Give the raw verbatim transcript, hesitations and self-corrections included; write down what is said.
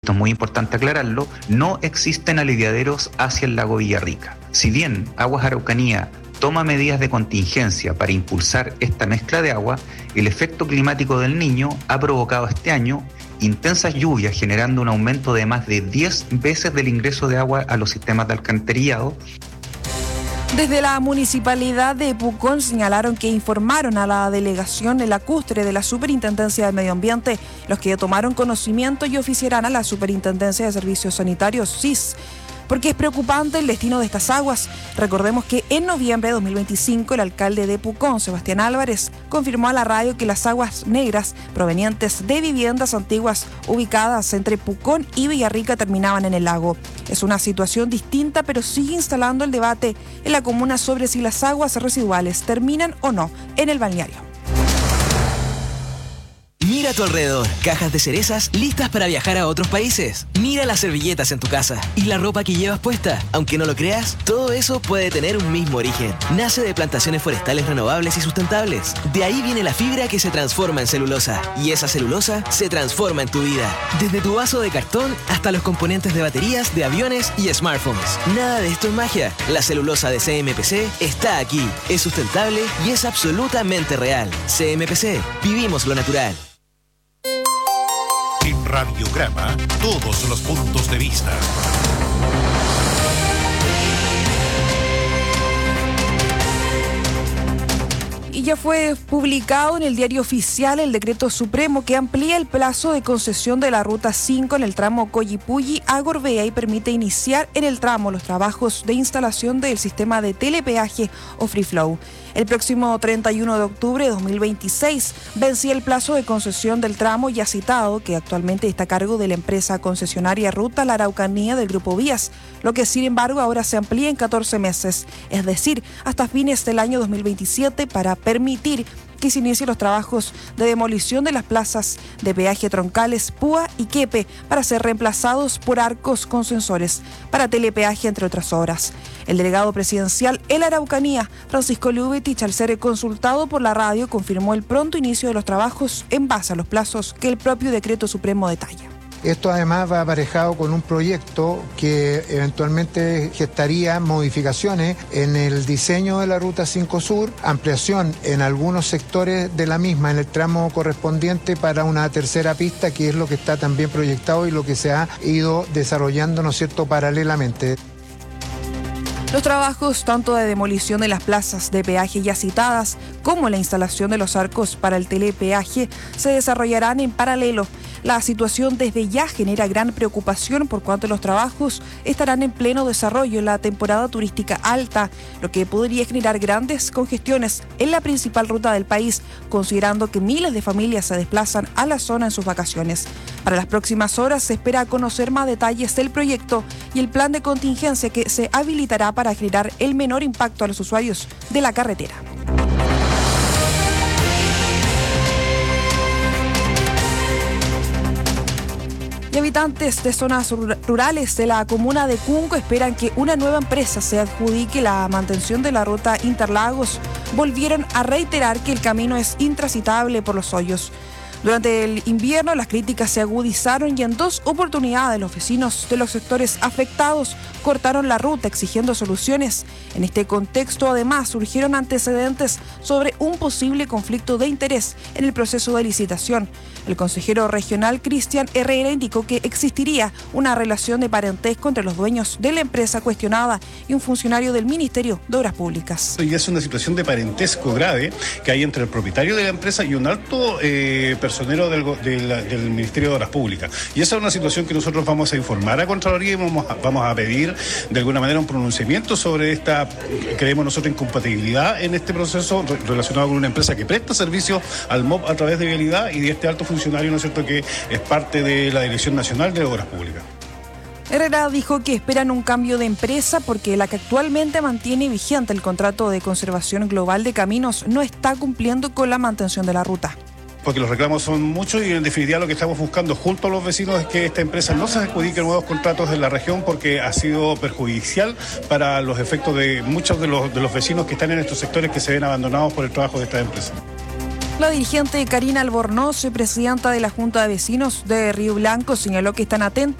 esto es muy importante aclararlo, no existen aliviaderos hacia el lago Villarrica. Si bien Aguas Araucanía toma medidas de contingencia para impulsar esta mezcla de agua, el efecto climático del Niño ha provocado este año intensas lluvias, generando un aumento de más de diez veces del ingreso de agua a los sistemas de alcantarillado. Desde la Municipalidad de Pucón señalaron que informaron a la delegación lacustre de la Superintendencia de Medio Ambiente, los que tomaron conocimiento y oficiarán a la Superintendencia de Servicios Sanitarios, S I S, porque es preocupante el destino de estas aguas. Recordemos que en noviembre de dos mil veinticinco el alcalde de Pucón, Sebastián Álvarez, confirmó a la radio que las aguas negras provenientes de viviendas antiguas ubicadas entre Pucón y Villarrica terminaban en el lago. Es una situación distinta, pero sigue instalando el debate en la comuna sobre si las aguas residuales terminan o no en el balneario. Mira a tu alrededor, cajas de cerezas listas para viajar a otros países. Mira las servilletas en tu casa y la ropa que llevas puesta. Aunque no lo creas, todo eso puede tener un mismo origen. Nace de plantaciones forestales renovables y sustentables. De ahí viene la fibra que se transforma en celulosa. Y esa celulosa se transforma en tu vida. Desde tu vaso de cartón hasta los componentes de baterías, de aviones y smartphones. Nada de esto es magia. La celulosa de C M P C está aquí. Es sustentable y es absolutamente real. C M P C. Vivimos lo natural. En Radiograma, todos los puntos de vista. Y ya fue publicado en el Diario Oficial el decreto supremo que amplía el plazo de concesión de la Ruta cinco en el tramo Collipulli a Gorbea y permite iniciar en el tramo los trabajos de instalación del sistema de telepeaje o Free Flow. El próximo treinta y uno de octubre de dos mil veintiséis vencía el plazo de concesión del tramo ya citado, que actualmente está a cargo de la empresa concesionaria Ruta La Araucanía del Grupo Vías, lo que sin embargo ahora se amplía en catorce meses, es decir, hasta fines del año dos mil veintisiete, para permitir que se inicien los trabajos de demolición de las plazas de peaje troncales Púa y Quepe para ser reemplazados por arcos con sensores para telepeaje, entre otras obras. El delegado presidencial en la Araucanía, Francisco Lubetich, al ser consultado por la radio, confirmó el pronto inicio de los trabajos en base a los plazos que el propio decreto supremo detalla. Esto además va aparejado con un proyecto que eventualmente gestaría modificaciones en el diseño de la Ruta cinco Sur, ampliación en algunos sectores de la misma, en el tramo correspondiente para una tercera pista, que es lo que está también proyectado y lo que se ha ido desarrollando, ¿no es cierto?, paralelamente. Los trabajos tanto de demolición de las plazas de peaje ya citadas como la instalación de los arcos para el telepeaje se desarrollarán en paralelo. La situación desde ya genera gran preocupación por cuanto los trabajos estarán en pleno desarrollo en la temporada turística alta, lo que podría generar grandes congestiones en la principal ruta del país, considerando que miles de familias se desplazan a la zona en sus vacaciones. Para las próximas horas se espera conocer más detalles del proyecto y el plan de contingencia que se habilitará para generar el menor impacto a los usuarios de la carretera. Y habitantes de zonas rurales de la comuna de Cunco esperan que una nueva empresa se adjudique la mantención de la ruta Interlagos. Volvieron a reiterar que el camino es intransitable por los hoyos. Durante el invierno las críticas se agudizaron y en dos oportunidades los vecinos de los sectores afectados cortaron la ruta exigiendo soluciones. En este contexto además surgieron antecedentes sobre un posible conflicto de interés en el proceso de licitación. El consejero regional Cristian Herrera indicó que existiría una relación de parentesco entre los dueños de la empresa cuestionada y un funcionario del Ministerio de Obras Públicas. Y es una situación de parentesco grave que hay entre el propietario de la empresa y un alto eh, personero del, del, del Ministerio de Obras Públicas. Y esa es una situación que nosotros vamos a informar a Contraloría y vamos a, vamos a pedir de alguna manera un pronunciamiento sobre esta, creemos nosotros, incompatibilidad en este proceso relacionado con una empresa que presta servicio al M O P a través de vialidad y de este alto funcionario, ¿no es cierto?, que es parte de la Dirección Nacional de Obras Públicas. Herrera dijo que esperan un cambio de empresa porque la que actualmente mantiene vigente el contrato de conservación global de caminos no está cumpliendo con la mantención de la ruta. Porque los reclamos son muchos y en definitiva lo que estamos buscando junto a los vecinos es que esta empresa no se adjudique nuevos contratos en la región porque ha sido perjudicial para los efectos de muchos de los, de los vecinos que están en estos sectores que se ven abandonados por el trabajo de esta empresa. La dirigente Karina Albornoz, presidenta de la Junta de Vecinos de Río Blanco, señaló que están atentos